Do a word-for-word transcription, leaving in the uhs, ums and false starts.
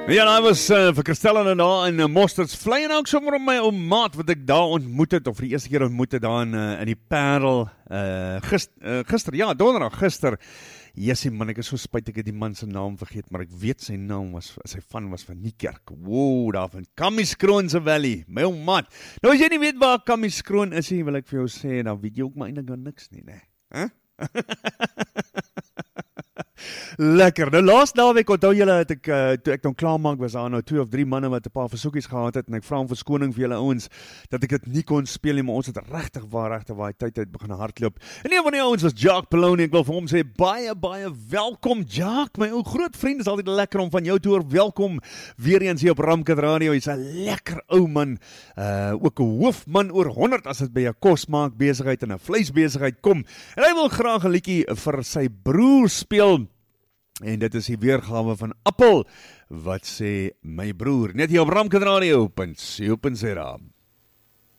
Ja, nou was uh, vir Christella nou daar in uh, Mosterd's Vlei en ook sommer om my ou maat wat ek daar ontmoet het, of vir die eerste keer ontmoet het daar in, uh, in die Parel, uh, gist, uh, gister, ja, donderdag, gister. Jessie man, ek is so spyt ek het die man sy naam vergeet, maar ek weet sy naam was, sy van was van Niekerk. Wow, daar van Kamieskroon se Valley, my ou maat. Nou as jy nie weet waar Kamieskroon is, wil ek vir jou sê, dan weet jy ook maar eintlik dan niks nie, né? Huh? Lekker, nou laas naweek onthou julle het ek, uh, toe ek dan klaarmaak was daar nou twee of drie manne wat 'n paar versoekies gehad het en ek vra om verskoning vir julle ouens dat ek dit nie kon speel nie, maar ons het regtig waar regtig waar tyd uit begin hardloop. En een van die ouens was Jacques Peloni, ek wil vir hom sê baie baie welkom Jacques, my ou groot vriend, is altyd lekker om van jou te hoor, welkom weer eens hier op Ramkat Radio, hy's 'n lekker ou man, uh, ook 'n hoofman oor honderd as dit by 'n kosmaak besigheid en 'n vleisbesigheid kom, en hy wil graag 'n liedjie vir sy broer speel. En dit is die weergawe van Appel, wat sê my broer, net hier op Ramkat Radio, punt co punt za.